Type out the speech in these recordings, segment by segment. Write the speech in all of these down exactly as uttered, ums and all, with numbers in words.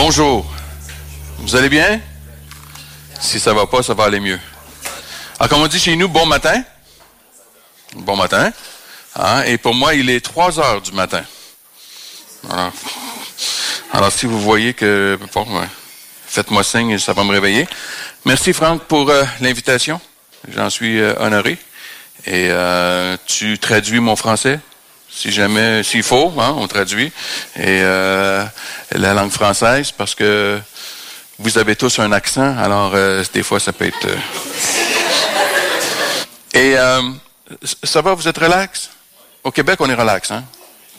Bonjour. Vous allez bien? Si ça va pas, ça va aller mieux. Alors, comme on dit chez nous, bon matin. Bon matin. Hein? Et pour moi, il est trois heures du matin. Alors, alors si vous voyez que... Bon, ouais, faites-moi signe, ça va me réveiller. Merci, Franck, pour euh, l'invitation. J'en suis euh, honoré. Et euh, tu traduis mon français? Si jamais, s'il faut, hein, on traduit. Et euh, la langue française, parce que vous avez tous un accent, alors euh, des fois, ça peut être... Euh... Et euh, ça va, vous êtes relax? Au Québec, on est relax, hein?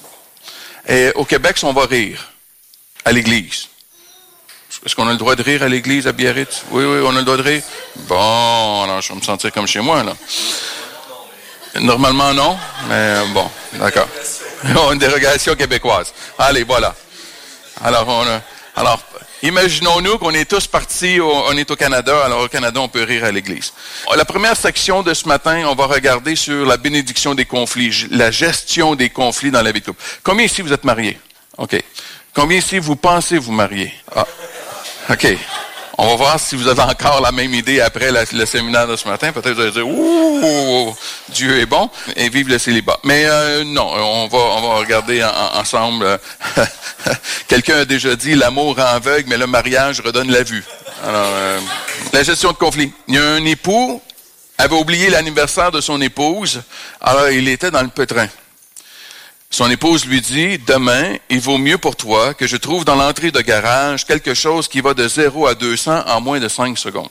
Et au Québec, on va rire à l'église. Est-ce qu'on a le droit de rire à l'église à Biarritz? Oui, oui, on a le droit de rire. Bon, alors je vais me sentir comme chez moi, là. Normalement, non, mais bon, d'accord. On a une dérogation québécoise. Allez, voilà. Alors, on a, alors imaginons-nous qu'on est tous partis, au, on est au Canada, alors au Canada, on peut rire à l'église. La première section de ce matin, on va regarder sur la bénédiction des conflits, la gestion des conflits dans la vie de couple. Combien ici vous êtes mariés? OK. Combien ici vous pensez vous marier? Ah. OK. On va voir si vous avez encore la même idée après la, le séminaire de ce matin. Peut-être vous allez dire, ouh, Dieu est bon et vive le célibat. Mais euh, non, on va, on va regarder en, en, ensemble. Quelqu'un a déjà dit, l'amour rend aveugle, mais le mariage redonne la vue. Alors, euh, la gestion de conflit. Il y a un époux avait oublié l'anniversaire de son épouse, alors il était dans le pétrin. Son épouse lui dit, demain, il vaut mieux pour toi que je trouve dans l'entrée de garage quelque chose qui va de zéro à deux cents en moins de cinq secondes.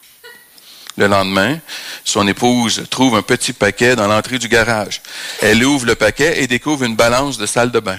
Le lendemain, son épouse trouve un petit paquet dans l'entrée du garage. Elle ouvre le paquet et découvre une balance de salle de bain.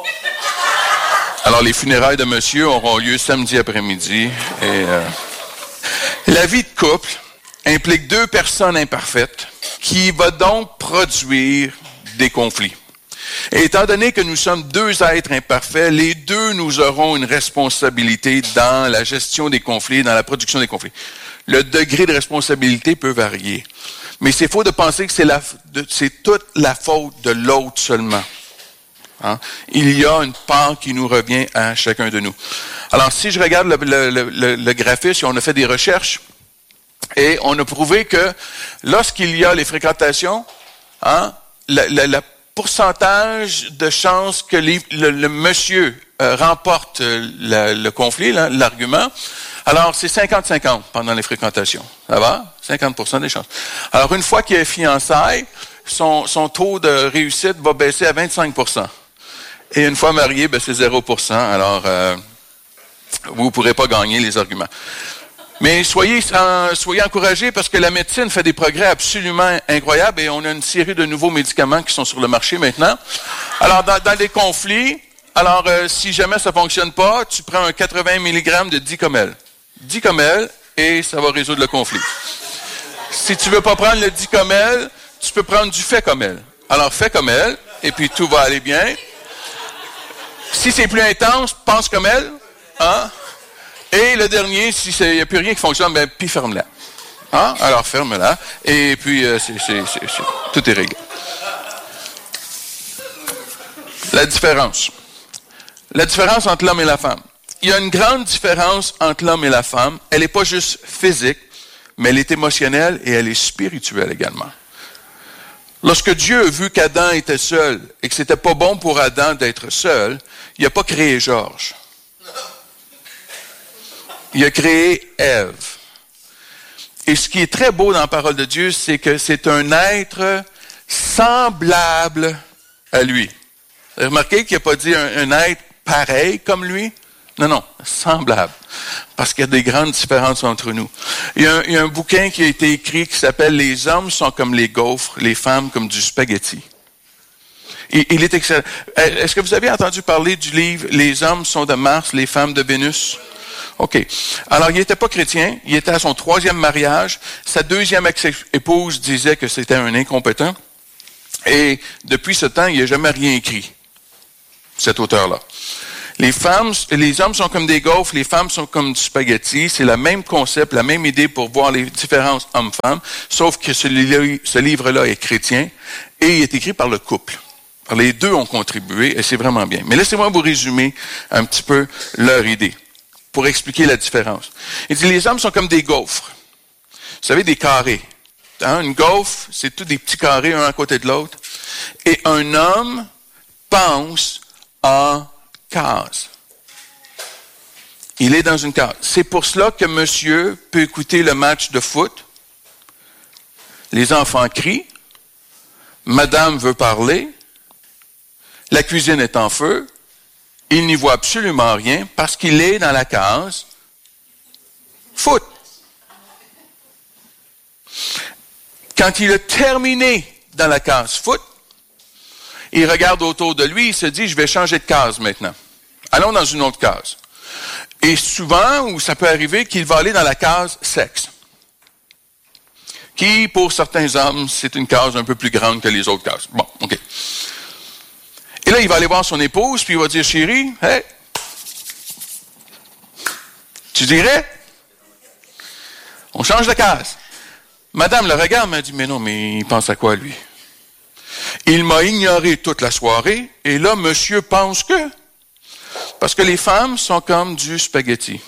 Alors, les funérailles de monsieur auront lieu samedi après-midi. Et euh, la vie de couple implique deux personnes imparfaites qui va donc produire des conflits. Et étant donné que nous sommes deux êtres imparfaits, les deux nous aurons une responsabilité dans la gestion des conflits, dans la production des conflits. Le degré de responsabilité peut varier. Mais c'est faux de penser que c'est, la, de, c'est toute la faute de l'autre seulement. Hein? Il y a une part qui nous revient à chacun de nous. Alors, si je regarde le, le, le, le graphisme, on a fait des recherches et on a prouvé que lorsqu'il y a les fréquentations, hein, la, la, la pourcentage de chances que les, le, le monsieur euh, remporte euh, la, le conflit, là, l'argument, alors c'est cinquante cinquante pendant les fréquentations. Ça va? cinquante pour cent des chances. Alors, une fois qu'il est fiançailles, son, son taux de réussite va baisser à vingt-cinq pour cent. Et une fois marié, ben, c'est zéro pour cent. Alors, euh, vous ne pourrez pas gagner les arguments. Mais soyez, euh, soyez encouragés parce que la médecine fait des progrès absolument incroyables et on a une série de nouveaux médicaments qui sont sur le marché maintenant. Alors, dans, dans les conflits, alors euh, si jamais ça fonctionne pas, tu prends un quatre-vingts milligrammes de Dicomel. Dicomel et ça va résoudre le conflit. Si tu veux pas prendre le Dicomel, tu peux prendre du Fecomel. Alors, Fecomel et puis tout va aller bien. Si c'est plus intense, pense comme elle, hein? Et le dernier, si il n'y a plus rien qui fonctionne, ben, puis ferme-la. Hein? Alors, ferme-la. Et puis, euh, c'est, c'est, c'est, c'est, tout est réglé. La différence. La différence entre l'homme et la femme. Il y a une grande différence entre l'homme et la femme. Elle n'est pas juste physique, mais elle est émotionnelle et elle est spirituelle également. Lorsque Dieu a vu qu'Adam était seul et que c'était pas bon pour Adam d'être seul, il n'a pas créé Georges. Il a créé Ève. Et ce qui est très beau dans la parole de Dieu, c'est que c'est un être semblable à lui. Vous avez remarqué qu'il n'a pas dit un, un être pareil comme lui? Non, non, semblable. Parce qu'il y a des grandes différences entre nous. Il y a un, il y a un bouquin qui a été écrit qui s'appelle « Les hommes sont comme les gaufres, les femmes comme du spaghetti ». Il, il est excellent. Est-ce que vous avez entendu parler du livre « Les hommes sont de Mars, les femmes de Vénus » ? OK. Alors, il n'était pas chrétien. Il était à son troisième mariage. Sa deuxième ex-épouse disait que c'était un incompétent. Et depuis ce temps, il n'a jamais rien écrit, cet auteur-là. Les femmes, les hommes sont comme des gaufres, les femmes sont comme du spaghetti. C'est le même concept, la même idée pour voir les différences hommes-femmes, sauf que ce, ce livre-là est chrétien et il est écrit par le couple. Les deux ont contribué et c'est vraiment bien. Mais laissez-moi vous résumer un petit peu leur idée. pour expliquer la différence. Il dit, les hommes sont comme des gaufres. Vous savez, des carrés. Hein? Une gaufre, c'est tous des petits carrés, un à côté de l'autre. Et un homme pense en case. Il est dans une case. C'est pour cela que monsieur peut écouter le match de foot. Les enfants crient. Madame veut parler. La cuisine est en feu. Il n'y voit absolument rien parce qu'il est dans la case foot. Quand il a terminé dans la case foot, il regarde autour de lui, il se dit, je vais changer de case maintenant. Allons dans une autre case. Et souvent, ou ça peut arriver, qu'il va aller dans la case sexe. Qui, pour certains hommes, c'est une case un peu plus grande que les autres cases. Bon, OK. Et là, il va aller voir son épouse, puis il va dire, chérie, hey, tu dirais, on change de case. Madame le regarde, m'a dit, mais non, mais il pense à quoi, lui? Il m'a ignoré toute la soirée, et là, monsieur pense que... Parce que les femmes sont comme du spaghetti.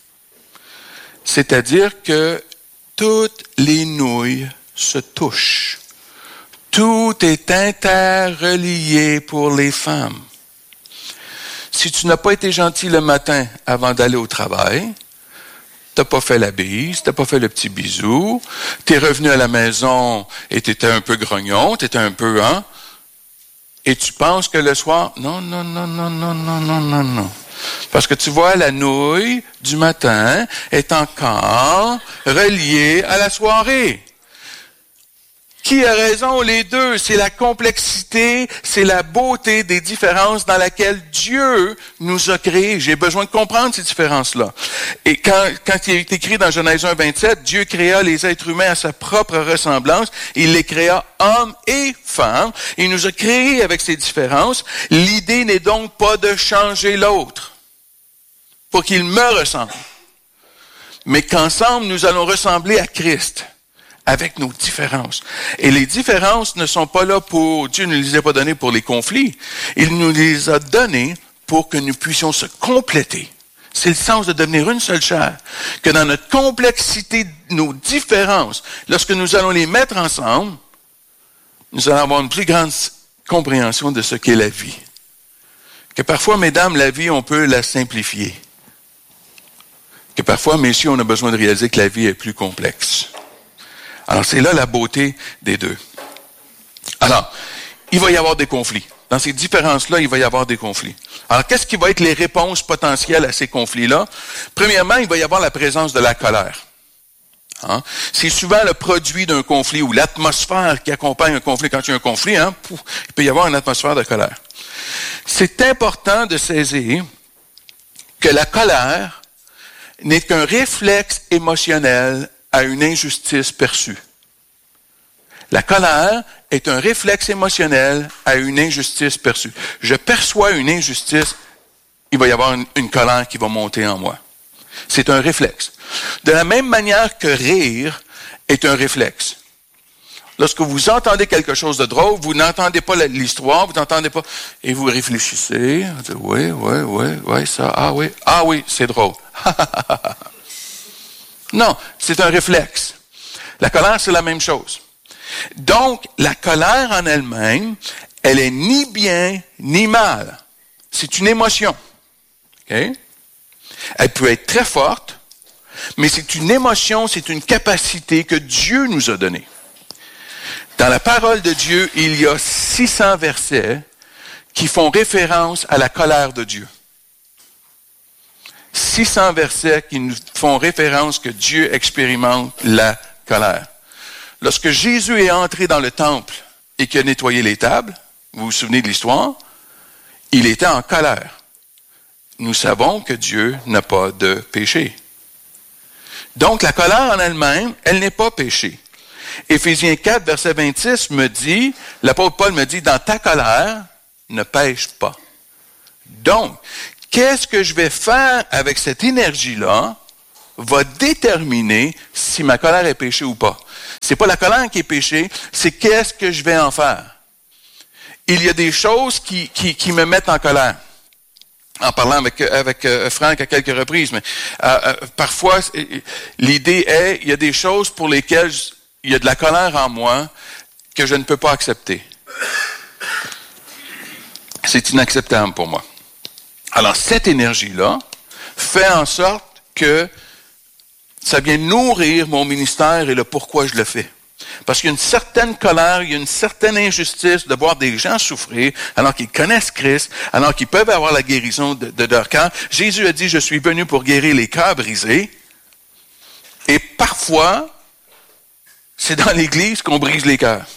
C'est-à-dire que toutes les nouilles se touchent. Tout est interrelié pour les femmes. Si tu n'as pas été gentil le matin avant d'aller au travail, t'as pas fait la bise, t'as pas fait le petit bisou, t'es revenu à la maison et t'étais un peu grognon, t'étais un peu, hein, et tu penses que le soir, non, non, non, non, non, non, non, non, non. Parce que tu vois, la nouille du matin est encore reliée à la soirée. Qui a raison? Les deux. C'est la complexité, c'est la beauté des différences dans laquelle Dieu nous a créés. J'ai besoin de comprendre ces différences-là. Et quand, quand il est écrit dans Genèse un, vingt-sept, Dieu créa les êtres humains à sa propre ressemblance. Il les créa hommes et femmes. Il nous a créés avec ces différences. L'idée n'est donc pas de changer l'autre pour qu'il me ressemble, mais qu'ensemble, nous allons ressembler à Christ. Avec nos différences. Et les différences ne sont pas là pour... Dieu ne les a pas données pour les conflits. Il nous les a données pour que nous puissions se compléter. C'est le sens de devenir une seule chair. Que dans notre complexité, nos différences, lorsque nous allons les mettre ensemble, nous allons avoir une plus grande compréhension de ce qu'est la vie. Que parfois, mesdames, la vie, on peut la simplifier. Que parfois, messieurs, on a besoin de réaliser que la vie est plus complexe. Alors, c'est là la beauté des deux. Alors, il va y avoir des conflits. Dans ces différences-là, il va y avoir des conflits. Alors, qu'est-ce qui va être les réponses potentielles à ces conflits-là? Premièrement, il va y avoir la présence de la colère. Hein? C'est souvent le produit d'un conflit ou l'atmosphère qui accompagne un conflit. Quand il y a un conflit, hein, pouf, il peut y avoir une atmosphère de colère. C'est important de saisir que la colère n'est qu'un réflexe émotionnel à une injustice perçue. La colère est un réflexe émotionnel à une injustice perçue. Je perçois une injustice, il va y avoir une, une colère qui va monter en moi. C'est un réflexe. De la même manière que rire est un réflexe. Lorsque vous entendez quelque chose de drôle, vous n'entendez pas l'histoire, vous n'entendez pas, et vous réfléchissez, vous dites, oui, oui, oui, oui, ça, ah oui, ah oui, c'est drôle. Non, c'est un réflexe. La colère, c'est la même chose. Donc, la colère en elle-même, elle est ni bien ni mal. C'est une émotion. Okay? Elle peut être très forte, mais c'est une émotion, c'est une capacité que Dieu nous a donnée. Dans la parole de Dieu, il y a six cents versets qui font référence à la colère de Dieu. six cents versets qui nous font référence que Dieu expérimente la colère. Lorsque Jésus est entré dans le temple et qu'il a nettoyé les tables, vous vous souvenez de l'histoire, il était en colère. Nous savons que Dieu n'a pas de péché. Donc, la colère en elle-même, elle n'est pas péché. Éphésiens quatre, verset vingt-six me dit, l'apôtre Paul me dit, dans ta colère, ne pêche pas. Donc, qu'est-ce que je vais faire avec cette énergie-là va déterminer si ma colère est péchée ou pas. C'est pas la colère qui est péchée, c'est qu'est-ce que je vais en faire. Il y a des choses qui, qui, qui me mettent en colère. en parlant avec, avec euh, Franck à quelques reprises, mais euh, euh, parfois, l'idée est, il y a des choses pour lesquelles il y a de la colère en moi que je ne peux pas accepter. C'est inacceptable pour moi. Alors, cette énergie-là fait en sorte que ça vient nourrir mon ministère et le pourquoi je le fais. Parce qu'il y a une certaine colère, il y a une certaine injustice de voir des gens souffrir alors qu'ils connaissent Christ, alors qu'ils peuvent avoir la guérison de, de leur cœur. Jésus a dit, je suis venu pour guérir les cœurs brisés. Et parfois, c'est dans l'Église qu'on brise les cœurs.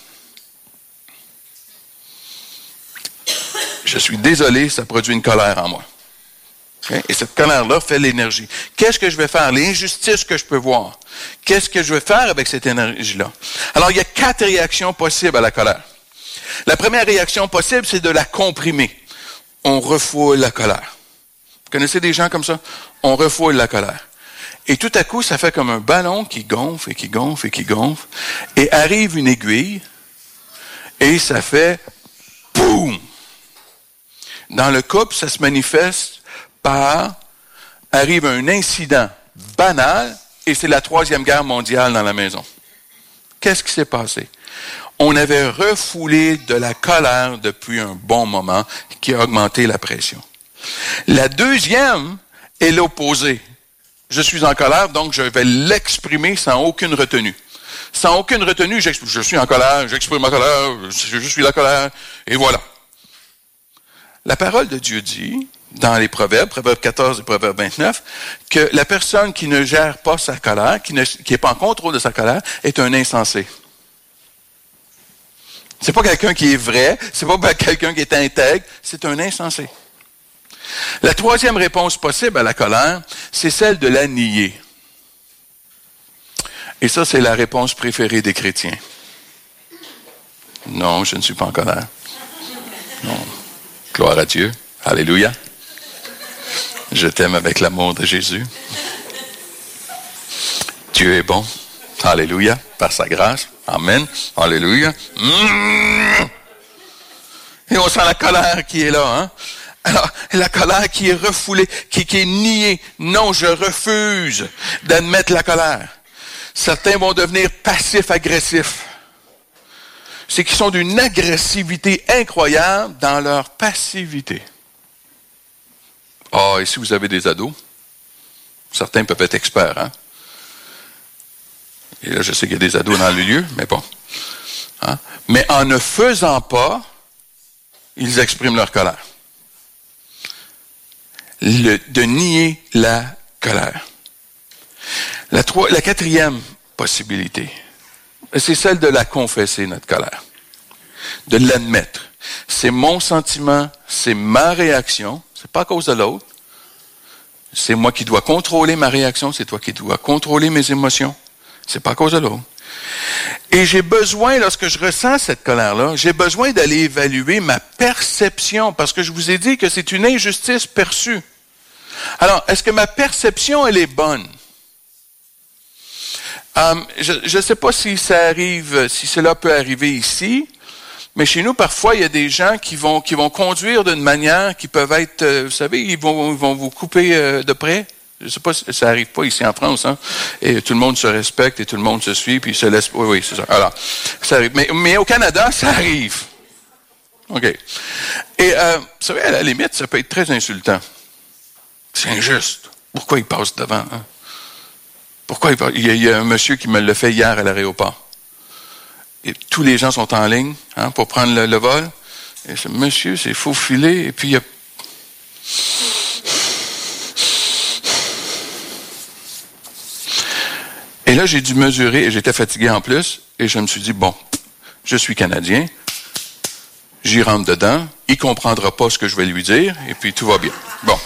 Je suis désolé, ça produit une colère en moi. Okay? Et cette colère-là fait l'énergie. Qu'est-ce que je vais faire? L'injustice que je peux voir. Qu'est-ce que je vais faire avec cette énergie-là? Alors, il y a quatre réactions possibles à la colère. La première réaction possible, c'est de la comprimer. On refoule la colère. Vous connaissez des gens comme ça? On refoule la colère. Et tout à coup, ça fait comme un ballon qui gonfle et qui gonfle et qui gonfle. Et arrive une aiguille et ça fait boum! Dans le couple, ça se manifeste par, arrive un incident banal, et c'est la troisième guerre mondiale dans la maison. Qu'est-ce qui s'est passé? On avait refoulé de la colère depuis un bon moment, qui a augmenté la pression. La deuxième est l'opposé. Je suis en colère, donc je vais l'exprimer sans aucune retenue. Sans aucune retenue, je suis en colère, j'exprime ma colère, je suis la colère, et voilà. La parole de Dieu dit, dans les Proverbes, Proverbes quatorze et Proverbes vingt-neuf, que la personne qui ne gère pas sa colère, qui n'est qui pas en contrôle de sa colère, est un insensé. C'est pas quelqu'un qui est vrai, c'est pas quelqu'un qui est intègre, c'est un insensé. La troisième réponse possible à la colère, c'est celle de la nier. Et ça, c'est la réponse préférée des chrétiens. Non, je ne suis pas en colère. Non. Gloire à Dieu. Alléluia. Je t'aime avec l'amour de Jésus. Dieu est bon. Alléluia. Par sa grâce. Amen. Alléluia. Mmh. Et on sent la colère qui est là, hein? Alors, la colère qui est refoulée, qui, qui est niée. Non, je refuse d'admettre la colère. Certains vont devenir passifs-agressifs. C'est qu'ils sont d'une agressivité incroyable dans leur passivité. Ah, oh, et si vous avez des ados, certains peuvent être experts, hein? Et là, je sais qu'il y a des ados dans le lieu, mais bon. Hein? Mais en ne faisant pas, ils expriment leur colère. Le, de nier la colère. La, trois, la quatrième possibilité, c'est celle de la confesser, notre colère. De l'admettre. C'est mon sentiment, c'est ma réaction, c'est pas à cause de l'autre. C'est moi qui dois contrôler ma réaction, c'est toi qui dois contrôler mes émotions. C'est pas à cause de l'autre. Et j'ai besoin, lorsque je ressens cette colère-là, j'ai besoin d'aller évaluer ma perception, parce que je vous ai dit que c'est une injustice perçue. Alors, est-ce que ma perception, elle est bonne? Um, je ne sais pas si ça arrive, si cela peut arriver ici, mais chez nous, parfois, il y a des gens qui vont, qui vont conduire d'une manière qui peuvent être, euh, vous savez, ils vont, ils vont vous couper euh, de près. Je ne sais pas si ça arrive pas ici en France, hein. Et tout le monde se respecte et tout le monde se suit, puis se laisse. Oui, oui, c'est ça. Alors, ça arrive. Mais, mais au Canada, ça arrive. OK. Et, euh, vous savez, à la limite, ça peut être très insultant. C'est injuste. Pourquoi il passe devant, hein? Pourquoi il passe? Il y, a, il y a un monsieur qui me l'a fait hier à l'aéroport. Et tous les gens sont en ligne, hein, pour prendre le, le vol. Et ce monsieur s'est faufilé, et puis il y a... Et là, j'ai dû mesurer, et j'étais fatigué en plus, et je me suis dit, bon, je suis Canadien, j'y rentre dedans, il ne comprendra pas ce que je vais lui dire, et puis tout va bien. Bon.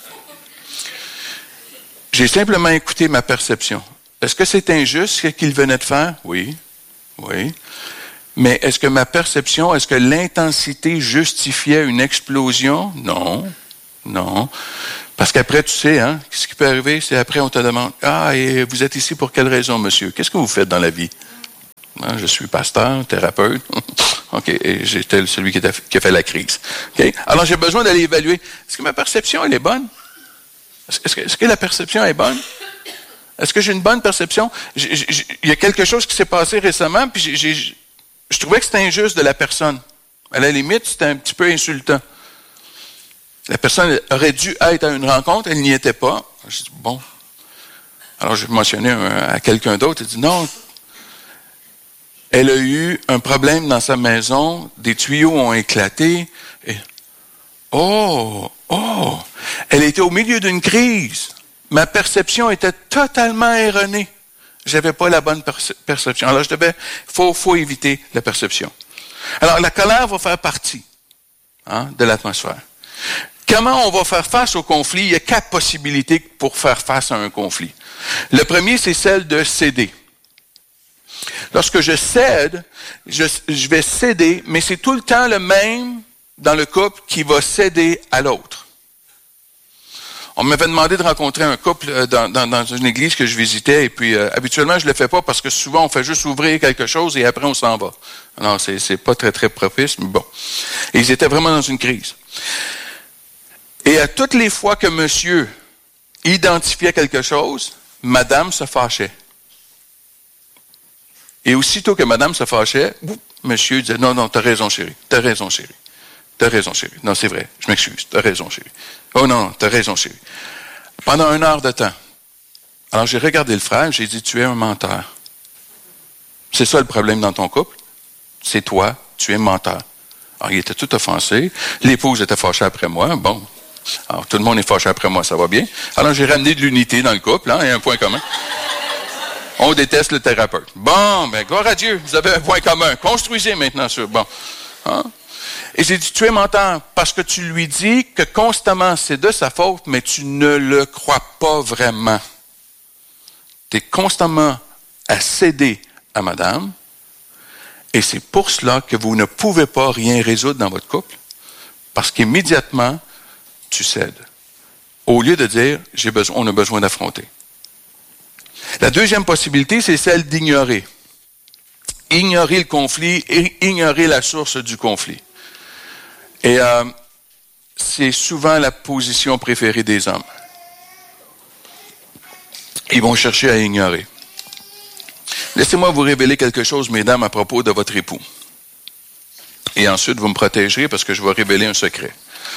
J'ai simplement écouté ma perception. Est-ce que c'est injuste ce qu'il venait de faire? Oui, oui. Mais est-ce que ma perception, est-ce que l'intensité justifiait une explosion? Non, non. Parce qu'après, tu sais, hein, ce qui peut arriver, c'est après, on te demande, « Ah, et vous êtes ici pour quelle raison, monsieur? Qu'est-ce que vous faites dans la vie? » Hein, je suis pasteur, thérapeute. OK, et j'étais celui qui, était, qui a fait la crise. OK? Alors, j'ai besoin d'aller évaluer. Est-ce que ma perception, elle est bonne? Est-ce que, est-ce que la perception est bonne? Est-ce que j'ai une bonne perception? J'ai, j'ai, il y a quelque chose qui s'est passé récemment, puis j'ai, j'ai, je trouvais que c'était injuste de la personne. À la limite, c'était un petit peu insultant. La personne aurait dû être à une rencontre, elle n'y était pas. J'ai dit, bon. Alors, j'ai mentionné un, à quelqu'un d'autre, il dit, non, elle a eu un problème dans sa maison, des tuyaux ont éclaté, et, oh, oh, elle était au milieu d'une crise. Ma perception était totalement erronée. J'avais pas la bonne perce- perception. Alors, je devais, faut, faut éviter la perception. Alors, la colère va faire partie hein, de l'atmosphère. Comment on va faire face au conflit? Il y a quatre possibilités pour faire face à un conflit. Le premier, c'est celle de céder. Lorsque je cède, je, je vais céder, mais c'est tout le temps le même dans le couple qui va céder à l'autre. On m'avait demandé de rencontrer un couple dans, dans, dans une église que je visitais, et puis euh, habituellement je le fais pas parce que souvent on fait juste ouvrir quelque chose et après on s'en va. Alors c'est, c'est pas très très propice, mais bon. Et ils étaient vraiment dans une crise. Et à toutes les fois que monsieur identifiait quelque chose, madame se fâchait. Et aussitôt que madame se fâchait, monsieur disait, non, non, t'as raison chérie, t'as raison chérie. T'as raison, chérie. Non, c'est vrai. Je m'excuse. T'as raison, chérie. Oh non, t'as raison, chérie. Pendant une heure de temps. Alors, j'ai regardé le frère, j'ai dit, tu es un menteur. C'est ça le problème dans ton couple? C'est toi, tu es menteur. Alors, il était tout offensé. L'épouse était fâchée après moi. Bon. Alors, tout le monde est fâché après moi, ça va bien. Alors, j'ai ramené de l'unité dans le couple, hein, et un point commun. On déteste le thérapeute. Bon, ben, gloire à Dieu, vous avez un point commun. Construisez maintenant sur. Bon. Hein? Et j'ai dit, tu es menteur parce que tu lui dis que constamment c'est de sa faute, mais tu ne le crois pas vraiment. Tu es constamment à céder à madame, et c'est pour cela que vous ne pouvez pas rien résoudre dans votre couple, parce qu'immédiatement, tu cèdes. Au lieu de dire, j'ai besoin, on a besoin d'affronter. La deuxième possibilité, c'est celle d'ignorer. Ignorer le conflit et ignorer la source du conflit. Et euh, c'est souvent la position préférée des hommes. Ils vont chercher à ignorer. Laissez-moi vous révéler quelque chose, mesdames, à propos de votre époux. Et ensuite, vous me protégerez parce que je vais révéler un secret.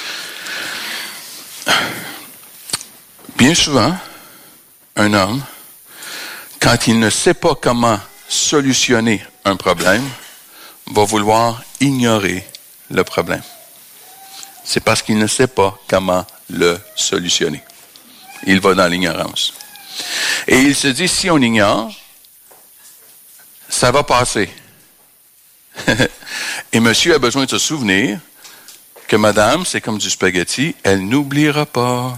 Bien souvent, un homme, quand il ne sait pas comment solutionner un problème, va vouloir ignorer le problème. C'est parce qu'il ne sait pas comment le solutionner. Il va dans l'ignorance. Et il se dit, si on ignore, ça va passer. Et monsieur a besoin de se souvenir que madame, c'est comme du spaghetti, elle n'oubliera pas.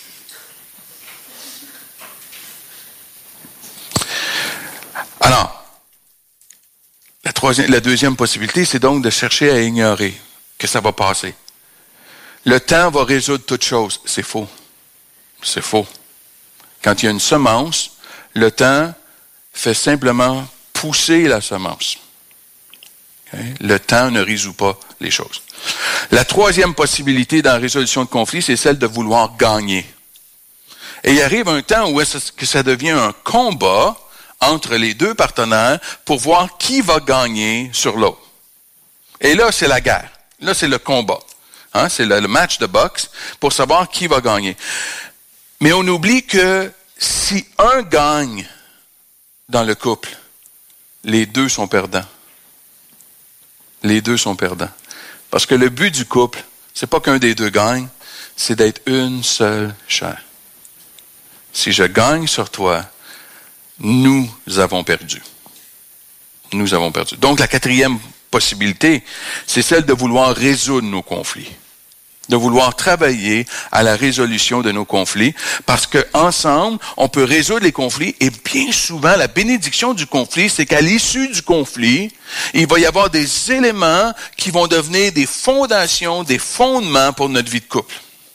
Alors, la troisième, la deuxième possibilité, c'est donc de chercher à ignorer que ça va passer. Le temps va résoudre toute chose. C'est faux. C'est faux. Quand il y a une semence, le temps fait simplement pousser la semence. Okay? Le temps ne résout pas les choses. La troisième possibilité dans la résolution de conflit, c'est celle de vouloir gagner. Et il arrive un temps où est-ce que ça devient un combat entre les deux partenaires pour voir qui va gagner sur l'autre. Et là, c'est la guerre. Là, c'est le combat. Hein, c'est le, le match de boxe pour savoir qui va gagner. Mais on oublie que si un gagne dans le couple, les deux sont perdants. Les deux sont perdants. Parce que le but du couple, c'est pas qu'un des deux gagne, c'est d'être une seule chair. Si je gagne sur toi, nous avons perdu. Nous avons perdu. Donc, la quatrième possibilité, c'est celle de vouloir résoudre nos conflits. De vouloir travailler à la résolution de nos conflits, parce qu'ensemble, on peut résoudre les conflits, et bien souvent, la bénédiction du conflit, c'est qu'à l'issue du conflit, il va y avoir des éléments qui vont devenir des fondations, des fondements pour notre vie de couple.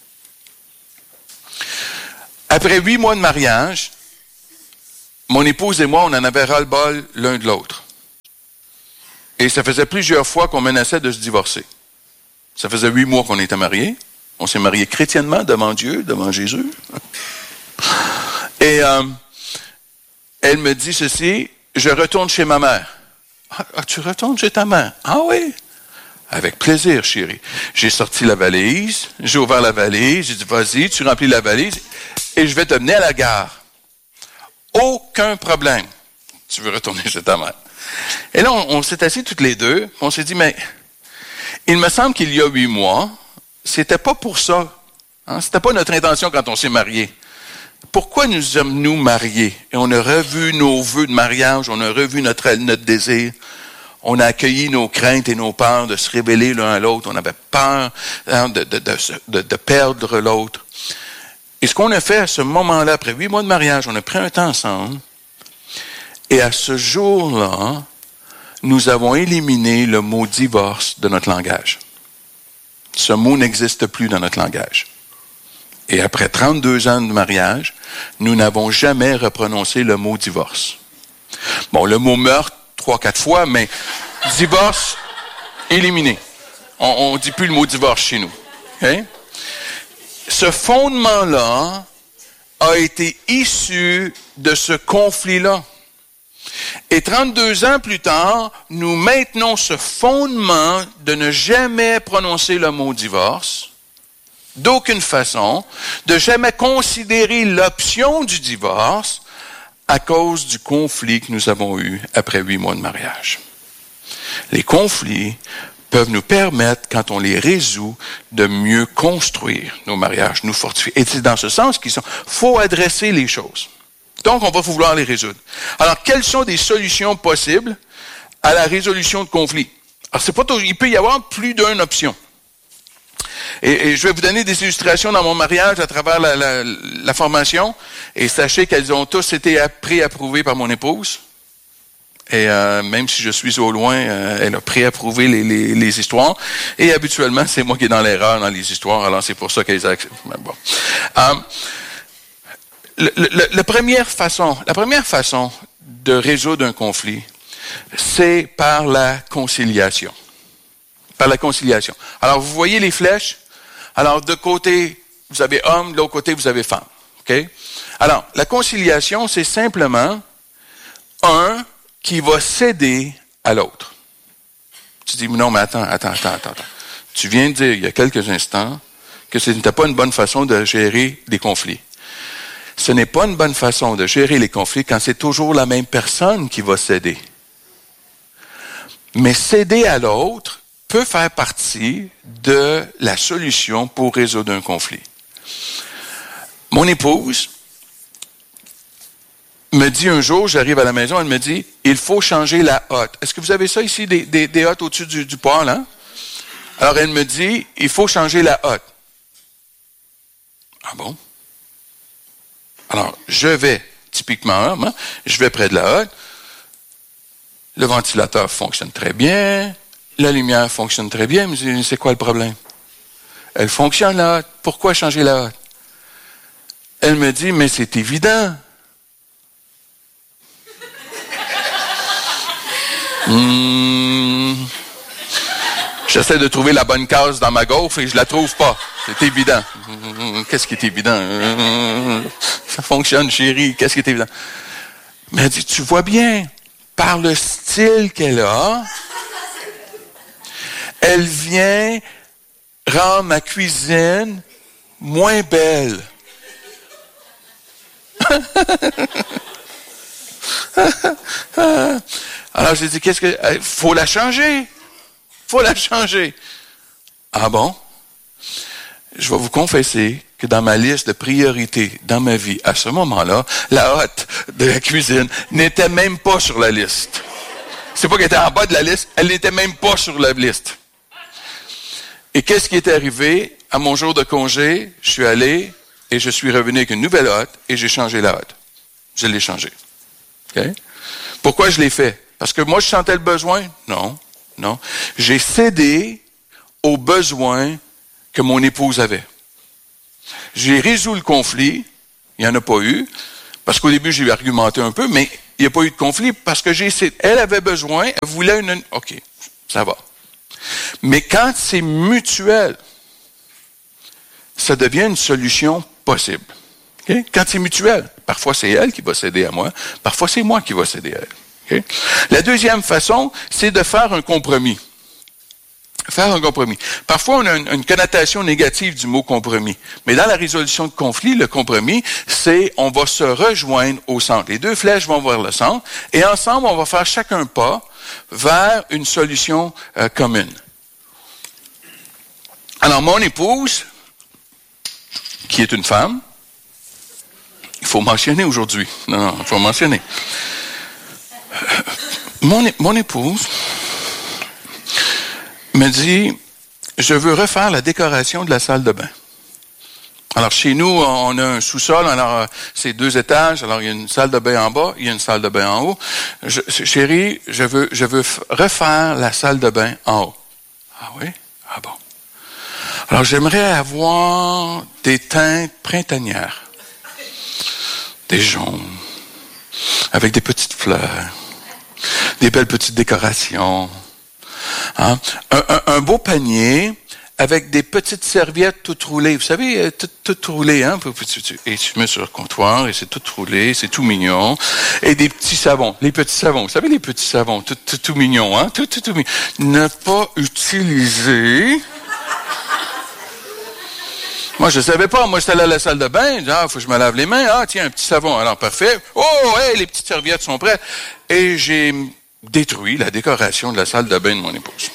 Après huit mois de mariage, mon épouse et moi, on en avait ras-le-bol l'un de l'autre. Et ça faisait plusieurs fois qu'on menaçait de se divorcer. Ça faisait huit mois qu'on était mariés. On s'est mariés chrétiennement devant Dieu, devant Jésus. Et euh, elle me dit ceci, je retourne chez ma mère. Ah, tu retournes chez ta mère? Ah oui? Avec plaisir, chérie. J'ai sorti la valise, j'ai ouvert la valise, j'ai dit, vas-y, tu remplis la valise et je vais te mener à la gare. Aucun problème. Tu veux retourner chez ta mère. Et là, on, on s'est assis toutes les deux, on s'est dit, mais il me semble qu'il y a huit mois, c'était pas pour ça. Hein? C'était pas notre intention quand on s'est mariés. Pourquoi nous sommes-nous mariés? Et on a revu nos vœux de mariage, on a revu notre, notre désir. On a accueilli nos craintes et nos peurs de se révéler l'un à l'autre. On avait peur hein, de, de, de, de, de perdre l'autre. Et ce qu'on a fait à ce moment-là, après huit mois de mariage, on a pris un temps ensemble. Et à ce jour-là, nous avons éliminé le mot divorce de notre langage. Ce mot n'existe plus dans notre langage. Et après trente-deux ans de mariage, nous n'avons jamais reprononcé le mot divorce. Bon, le mot meurtre, trois, quatre fois, mais divorce, éliminé. On ne dit plus le mot divorce chez nous. Okay? Ce fondement-là a été issu de ce conflit-là. Et trente-deux ans plus tard, nous maintenons ce fondement de ne jamais prononcer le mot divorce, d'aucune façon, de jamais considérer l'option du divorce à cause du conflit que nous avons eu après huit mois de mariage. Les conflits peuvent nous permettre, quand on les résout, de mieux construire nos mariages, nous fortifier. Et c'est dans ce sens qu'il faut adresser les choses. Donc, on va vouloir les résoudre. Alors, quelles sont des solutions possibles à la résolution de conflits? Alors, c'est pas tout, il peut y avoir plus d'une option. Et, et je vais vous donner des illustrations dans mon mariage à travers la, la, la formation. Et sachez qu'elles ont tous été pré-approuvées par mon épouse. Et euh, même si je suis au loin, euh, elle a pré-approuvé les, les, les histoires. Et habituellement, c'est moi qui est dans l'erreur dans les histoires. Alors, c'est pour ça qu'elles acceptent. Bon. Euh, le, le, la première façon, la première façon de résoudre un conflit, c'est par la conciliation. Par la conciliation. Alors, vous voyez les flèches? Alors, de côté, vous avez homme, de l'autre côté, vous avez femme. OK? Alors, la conciliation, c'est simplement un qui va céder à l'autre. Tu dis, non, mais attends, attends, attends, attends. Tu viens de dire, il y a quelques instants, que ce n'était pas une bonne façon de gérer les conflits. Ce n'est pas une bonne façon de gérer les conflits quand c'est toujours la même personne qui va céder. Mais céder à l'autre peut faire partie de la solution pour résoudre un conflit. Mon épouse me dit un jour, j'arrive à la maison, elle me dit, il faut changer la hotte. Est-ce que vous avez ça ici, des, des, des hottes au-dessus du, du poêle, hein? Alors elle me dit, il faut changer la hotte. Ah bon? Alors, je vais, typiquement, hein, je vais près de la hotte, le ventilateur fonctionne très bien, la lumière fonctionne très bien, mais c'est quoi le problème? Elle fonctionne, la hotte. Pourquoi changer la hotte? Elle me dit, mais c'est évident. Mmh. J'essaie de trouver la bonne case dans ma gaufre et je la trouve pas. C'est évident. Mmh. Qu'est-ce qui est évident? Mmh. Ça fonctionne, chérie. Qu'est-ce qui est évident? Mais elle dit, tu vois bien, par le style qu'elle a, elle vient rendre ma cuisine moins belle. Alors j'ai dit, qu'est-ce que... Il faut la changer. faut la changer. Ah bon? Je vais vous confesser que dans ma liste de priorités dans ma vie, à ce moment-là, la hotte de la cuisine n'était même pas sur la liste. C'est pas qu'elle était en bas de la liste, elle n'était même pas sur la liste. Et qu'est-ce qui est arrivé? À mon jour de congé, je suis allé et je suis revenu avec une nouvelle hotte et j'ai changé la hotte. Je l'ai changée. Okay? Pourquoi je l'ai fait? Parce que moi, je sentais le besoin? Non, non. J'ai cédé aux besoins que mon épouse avait. J'ai résolu le conflit. Il n'y en a pas eu. Parce qu'au début, j'ai argumenté un peu, mais il n'y a pas eu de conflit parce que j'ai essayé. Elle avait besoin, elle voulait une... OK, ça va. Mais quand c'est mutuel, ça devient une solution possible. Okay? Quand c'est mutuel, parfois c'est elle qui va céder à moi, parfois c'est moi qui va céder à elle. Okay? La deuxième façon, c'est de faire un compromis. Faire un compromis. Parfois, on a une, une connotation négative du mot compromis. Mais dans la résolution de conflit, le compromis, c'est on va se rejoindre au centre. Les deux flèches vont vers le centre et ensemble, on va faire chacun pas vers une solution euh, commune. Alors, mon épouse, qui est une femme, il faut mentionner aujourd'hui. Non, non, il faut mentionner. Mon, mon épouse me dit, je veux refaire la décoration de la salle de bain. Alors, chez nous, on a un sous-sol, alors c'est deux étages, alors il y a une salle de bain en bas, il y a une salle de bain en haut. Je, chérie, je veux, je veux refaire la salle de bain en haut. Ah oui? Ah bon. Alors, j'aimerais avoir des teintes printanières. Des jaunes, avec des petites fleurs, des belles petites décorations. Hein? Un, un, un beau panier avec des petites serviettes toutes roulées. Vous savez, toutes, toutes roulées, hein? Et tu mets sur le comptoir et c'est tout roulé, c'est tout mignon. Et des petits savons, les petits savons. Vous savez, les petits savons, tout, tout, tout mignon, hein? Tout, tout, tout mignon. Ne pas utiliser. Moi, je savais pas. Moi, j'étais allé à la salle de bain. Ah, faut que je me lave les mains. Ah, tiens, un petit savon. Alors, parfait. Oh, hey, les petites serviettes sont prêtes. Et j'ai détruit la décoration de la salle de bain de mon épouse.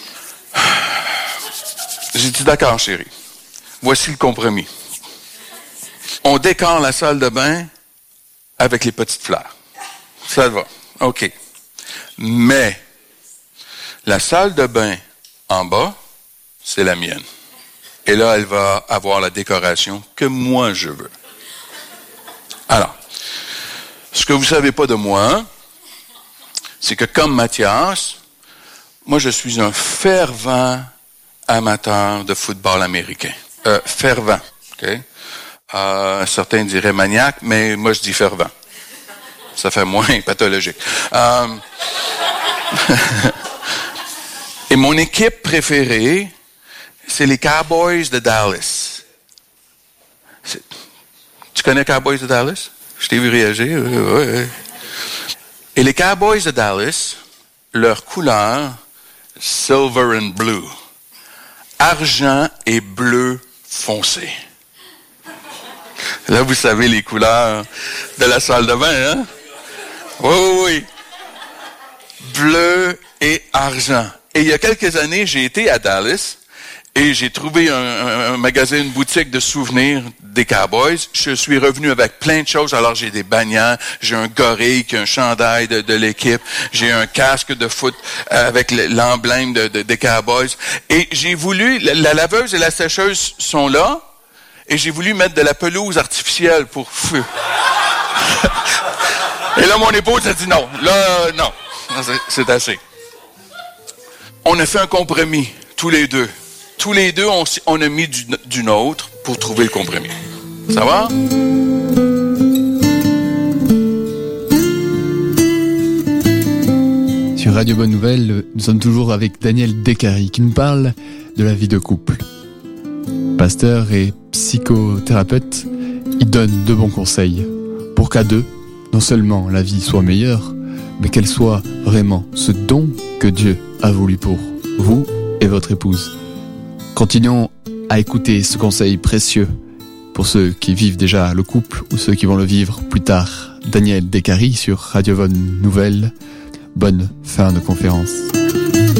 J'ai dit, d'accord, chérie. Voici le compromis. On décore la salle de bain avec les petites fleurs. Ça va. OK. Mais, la salle de bain en bas, c'est la mienne. Et là, elle va avoir la décoration que moi, je veux. Alors, ce que vous savez pas de moi, c'est que comme Mathias, moi, je suis un fervent amateur de football américain. Euh, fervent, OK? Euh, certains diraient maniaque, mais moi, je dis fervent. Ça fait moins pathologique. Euh, Et mon équipe préférée, c'est les Cowboys de Dallas. C'est... Tu connais les Cowboys de Dallas? Je t'ai vu réagir. Ouais, ouais. Et les Cowboys de Dallas, leur couleur, silver and blue. Argent et bleu foncé. Là, vous savez les couleurs de la salle de bain, hein? Oui, oui, oui. Bleu et argent. Et il y a quelques années, j'ai été à Dallas et j'ai trouvé un, un, un magasin, une boutique de souvenirs des Cowboys. Je suis revenu avec plein de choses. Alors, j'ai des bannières, j'ai un gorille qui a un chandail de, de l'équipe, j'ai un casque de foot avec l'emblème de, de, des Cowboys. Et j'ai voulu, la, la laveuse et la sécheuse sont là, et j'ai voulu mettre de la pelouse artificielle pour... Et là, mon épouse a dit non. Là, non. C'est, c'est assez. On a fait un compromis, tous les deux. Tous les deux, on, on a mis du, du nôtre pour trouver le compromis. Ça va? Sur Radio Bonne Nouvelle, nous sommes toujours avec Daniel Décary qui nous parle de la vie de couple. Pasteur et psychothérapeute, il donne de bons conseils pour qu'à deux, non seulement la vie soit meilleure, mais qu'elle soit vraiment ce don que Dieu a voulu pour vous et votre épouse. Continuons à écouter ce conseil précieux pour ceux qui vivent déjà le couple ou ceux qui vont le vivre plus tard. Daniel Décary sur Radio Bonne Nouvelle. Bonne fin de conférence.